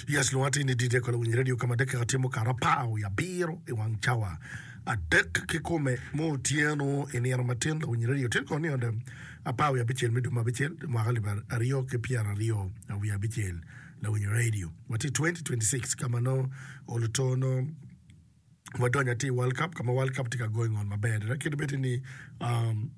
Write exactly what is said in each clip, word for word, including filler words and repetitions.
Yes, luati ni dide kwa winyi radio kama deke katimo karapao ya biro e wangchawa. A dek kikome mo tieno eni aramatin la winyi radio. Tiko ni onde a pao ya bichel midu mabichel. Mwakali bar ario ke pia ario la wia bichel la winyi radio. Wati twenty twenty-six kama no olutono wadonya ti World Cup. Kama World Cup tika going on mabed. Rakini beti ni um,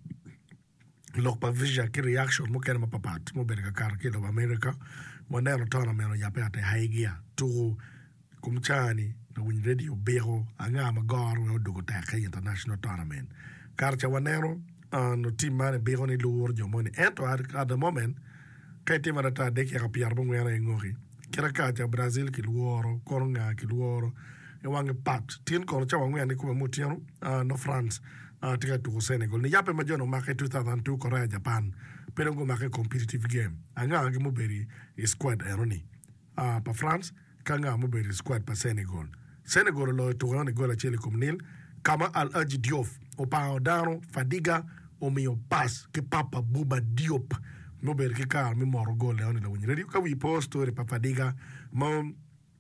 lokpa visha ki reaction mo kena mapapat. Mo bedi kakar kilo wa America. Wanero tona meno yape ate haigia tu kumchani na winyi radio bero anga magaro no dugo take international tournament karcha wanero uh, no team mane bero ni luor jo mone ento at, at the moment kai team ata deki ka piar bongo yana ngori kira kacha Brazil ki luoro koronga ki luoro e wange pat tin kono cha wangu yani kuma mutiano uh, no France uh, tika tu Senegal ni yape majono make two thousand two Korea Japan pero ngo make competitive game anga anga muberi squad eroni ah uh, pa France kanga muberi squad pa Senegal Senegal lo to ne gola chele komnil kama Al Hadji Diouf o pa dano Fadiga o mio pass ke papa Buba Diop muberi ke kar mi moro gol le on la wini radio ka wi post re pa Fadiga mo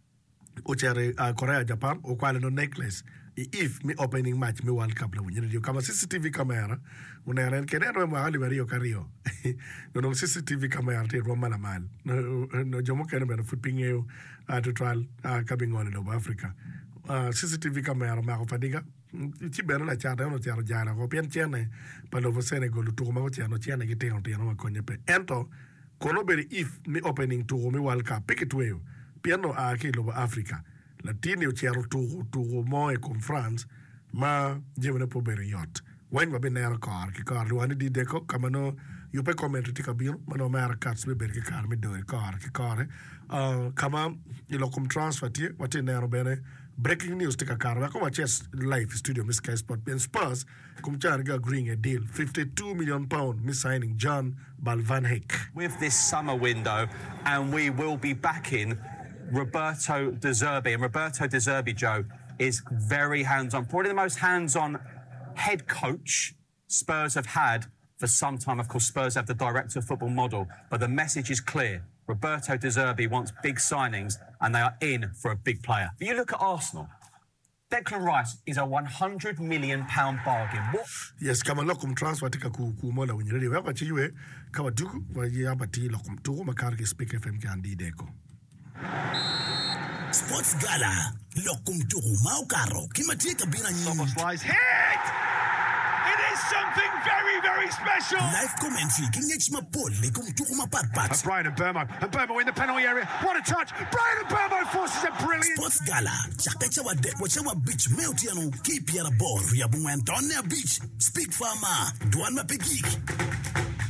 o chere uh, Korea Japan o kwale no necklace if me opening match me World Cup la winyi radio kama C C T V camera unaeren kenero mo ali bario kario no no C C T V camera te roma na mal no no jomo kene be flipping you uh, to trial uh, coming on in Africa uh, C C T V camera ma ko Fadiga ti beno na chata no tiaro jana ko pien chene pa lo Senegal to ma ko tiano chene ki teno teno ma konye pe ento kono be if me opening to me World Cup pick it way piano a ki lo Africa Latini o chiaro tu tu moe con France ma jevene po beriot wen va bene al car che car lo ani di deco kamano io pe commento ti kabino ma no mer cats be berke car mi do car che car uh kama ilo com transfer ti wati nero bene breaking news ti car va come chess live studio Miss Sky Sport Ben Spurs come charga agreeing a deal fifty-two million pound miss signing John Van Heck with this summer window and we will be back in Roberto De Zerbi, and Roberto De Zerbi, Joe, is very hands-on. Probably the most hands-on head coach Spurs have had for some time. Of course, Spurs have the director of football model, but the message is clear. Roberto De Zerbi wants big signings, and they are in for a big player. But you look at Arsenal. Declan Rice is a one hundred million pound bargain. What? Yes, kama lokum transfer tika ku ku mola wenye ready. Wapa chiwe kama duku wa yaba ti lokum tuko makarke Speak F M kandi deko. Sports Gala, lokum tuku maukaro kimatie kabina nyingi. Slice hit! It is something very, very special. Live commentary kingech mapol lekum tuku mapatpat. And Brian Mbeumo, and Mbeumo in the penalty area. What a touch! Brian Mbeumo forces a brilliant. Sports Gala, chakacha wa de wa beach meutiano keep yara ball ya bunga Antonia Beach. Speak Farmer, Duan Mapegik.